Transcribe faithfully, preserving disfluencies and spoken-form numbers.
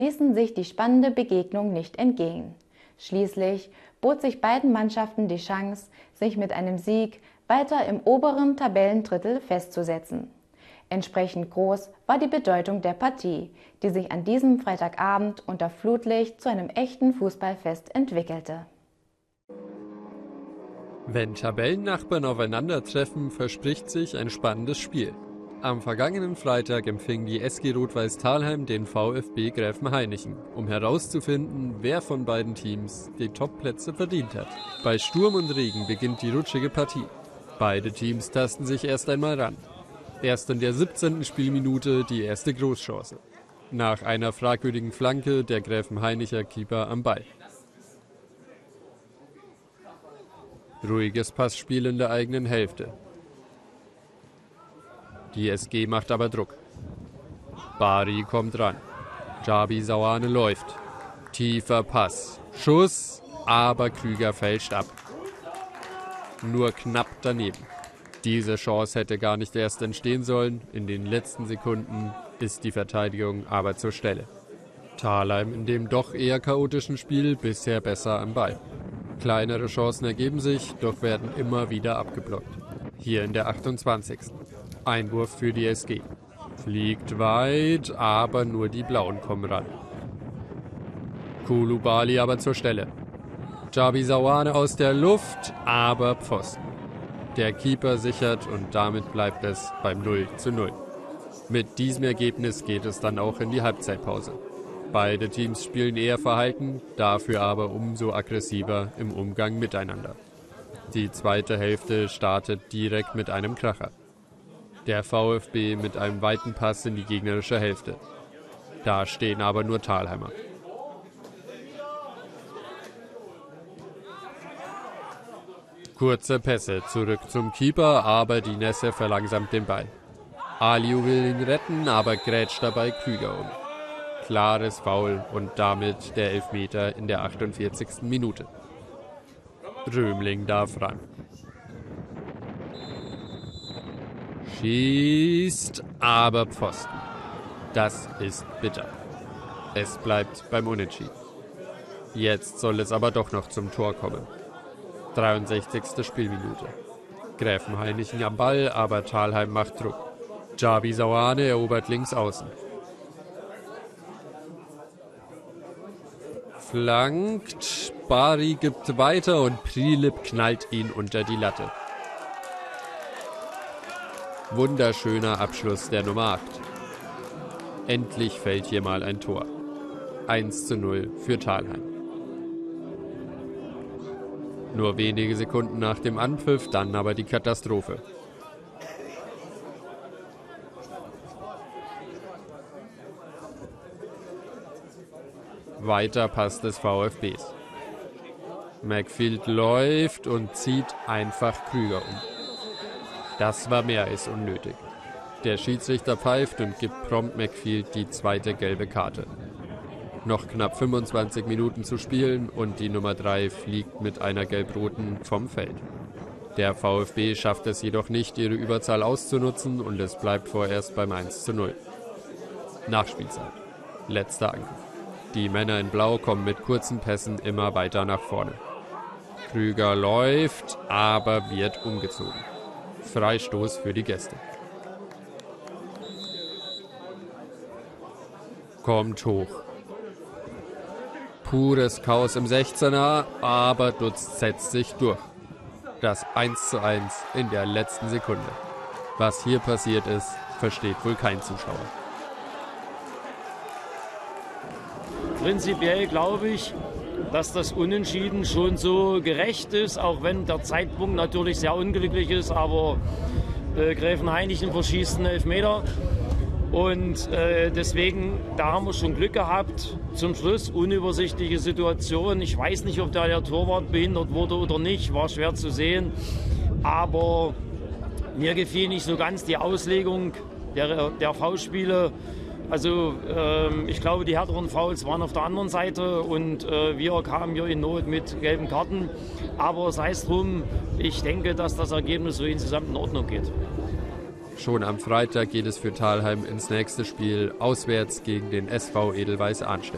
ließen sich die spannende Begegnung nicht entgehen. Schließlich bot sich beiden Mannschaften die Chance, sich mit einem Sieg weiter im oberen Tabellendrittel festzusetzen. Entsprechend groß war die Bedeutung der Partie, die sich an diesem Freitagabend unter Flutlicht zu einem echten Fußballfest entwickelte. Wenn Tabellennachbarn aufeinandertreffen, verspricht sich ein spannendes Spiel. Am vergangenen Freitag empfing die S G Rot-Weiß Thalheim den VfB Gräfenhainichen, um herauszufinden, wer von beiden Teams die Top-Plätze verdient hat. Bei Sturm und Regen beginnt die rutschige Partie. Beide Teams tasten sich erst einmal ran. Erst in der siebzehnten Spielminute die erste Großchance. Nach einer fragwürdigen Flanke der Gräfenhainicher Keeper am Ball. Ruhiges Passspiel in der eigenen Hälfte. Die S G macht aber Druck. Bari kommt ran. Jabi Sauane läuft. Tiefer Pass. Schuss, aber Krüger fälscht ab. Nur knapp daneben. Diese Chance hätte gar nicht erst entstehen sollen. In den letzten Sekunden ist die Verteidigung aber zur Stelle. Thalheim in dem doch eher chaotischen Spiel bisher besser am Ball. Kleinere Chancen ergeben sich, doch werden immer wieder abgeblockt. Hier in der achtundzwanzigsten Einwurf für die S G. Fliegt weit, aber nur die Blauen kommen ran. Koulibaly aber zur Stelle. Jabi Sauane aus der Luft, aber Pfosten. Der Keeper sichert und damit bleibt es beim null zu null. Mit diesem Ergebnis geht es dann auch in die Halbzeitpause. Beide Teams spielen eher verhalten, dafür aber umso aggressiver im Umgang miteinander. Die zweite Hälfte startet direkt mit einem Kracher. Der VfB mit einem weiten Pass in die gegnerische Hälfte. Da stehen aber nur Thalheimer. Kurze Pässe zurück zum Keeper, aber die Nässe verlangsamt den Ball. Aliou will ihn retten, aber grätscht dabei Krüger um. Klares Foul und damit der Elfmeter in der achtundvierzigsten Minute. Römling darf ran. Schießt, aber Pfosten. Das ist bitter. Es bleibt beim Unentschieden. Jetzt soll es aber doch noch zum Tor kommen. dreiundsechzigste Spielminute. Gräfenhainichen am Ball, aber Thalheim macht Druck. Jabi Sauane erobert links außen. Flankt, Bari gibt weiter und Prilip knallt ihn unter die Latte. Wunderschöner Abschluss der Nummer acht. Endlich fällt hier mal ein Tor. eins zu null für Thalheim. Nur wenige Sekunden nach dem Anpfiff, dann aber die Katastrophe. Weiter Pass des VfBs. McField läuft und zieht einfach Krüger um. Das war mehr als unnötig. Der Schiedsrichter pfeift und gibt prompt McField die zweite gelbe Karte. Noch knapp fünfundzwanzig Minuten zu spielen und die Nummer drei fliegt mit einer gelb-roten vom Feld. Der VfB schafft es jedoch nicht, ihre Überzahl auszunutzen und es bleibt vorerst beim eins zu null. Nachspielzeit. Letzter Angriff. Die Männer in Blau kommen mit kurzen Pässen immer weiter nach vorne. Krüger läuft, aber wird umgezogen. Freistoß für die Gäste. Kommt hoch. Pures Chaos im sechzehner, aber Dutz setzt sich durch. Das eins zu eins in der letzten Sekunde. Was hier passiert ist, versteht wohl kein Zuschauer. Prinzipiell glaube ich, dass das Unentschieden schon so gerecht ist, auch wenn der Zeitpunkt natürlich sehr unglücklich ist, aber äh, Gräfenhainichen verschießt einen Elfmeter. Und äh, deswegen, da haben wir schon Glück gehabt. Zum Schluss unübersichtliche Situation. Ich weiß nicht, ob da der Torwart behindert wurde oder nicht, war schwer zu sehen. Aber mir gefiel nicht so ganz die Auslegung der, der Foulspiele. Also ähm, ich glaube, die härteren Fouls waren auf der anderen Seite und äh, wir kamen hier in Not mit gelben Karten. Aber sei es drum, ich denke, dass das Ergebnis so insgesamt in Ordnung geht. Schon am Freitag geht es für Thalheim ins nächste Spiel auswärts gegen den S V Edelweiss Arnstedt.